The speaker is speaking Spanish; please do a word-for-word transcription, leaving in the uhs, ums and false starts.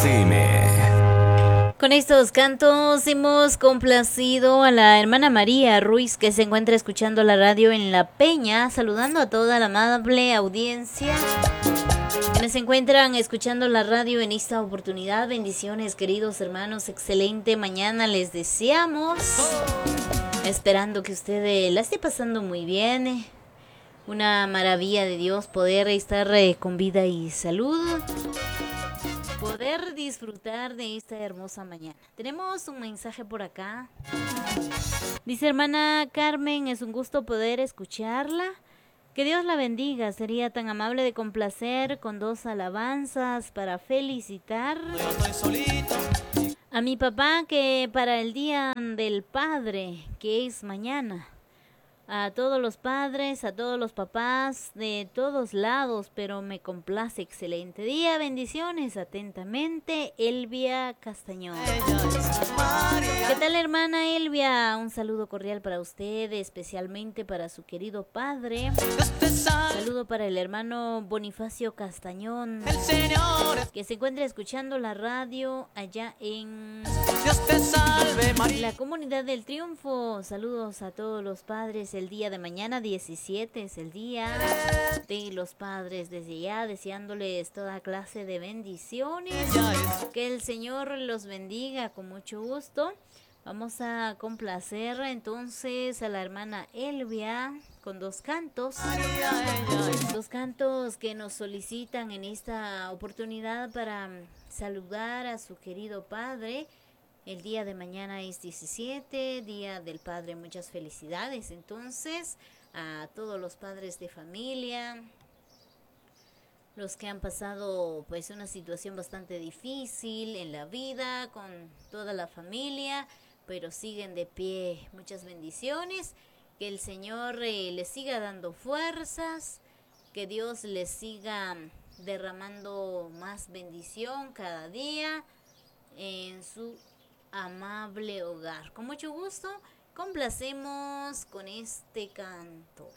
C M. Con estos cantos hemos complacido a la hermana María Ruiz, que se encuentra escuchando la radio en La Peña, saludando a toda la amable audiencia quienes se encuentran escuchando la radio en esta oportunidad. Bendiciones, queridos hermanos, excelente mañana les deseamos, esperando que usted eh, la esté pasando muy bien. eh. Una maravilla de Dios poder estar eh, con vida y salud, poder disfrutar de esta hermosa mañana. Tenemos un mensaje por acá. Dice: hermana Carmen, es un gusto poder escucharla. Que Dios la bendiga. Sería tan amable de complacer con dos alabanzas para felicitar a mi papá, que para el Día del Padre, que es mañana. A todos los padres, a todos los papás de todos lados, pero me complace. Excelente día, bendiciones. Atentamente, Elvia Castañón. ¿Qué tal, hermana Elvia? Un saludo cordial para usted, especialmente para su querido padre. Saludo para el hermano Bonifacio Castañón, que se encuentra escuchando la radio allá en la comunidad del Triunfo. Saludos a todos los padres. El día de mañana diecisiete es el día de los padres. Desde ya deseándoles toda clase de bendiciones. Que el Señor los bendiga con mucho gusto. Vamos a complacer entonces a la hermana Elvia con dos cantos. Dos cantos que nos solicitan en esta oportunidad para saludar a su querido padre. El día de mañana es diecisiete, Día del Padre. Muchas felicidades entonces a todos los padres de familia, los que han pasado pues una situación bastante difícil en la vida con toda la familia, pero siguen de pie. Muchas bendiciones. Que el Señor eh, les siga dando fuerzas, que Dios les siga derramando más bendición cada día en su amable hogar. Con mucho gusto complacemos con este canto.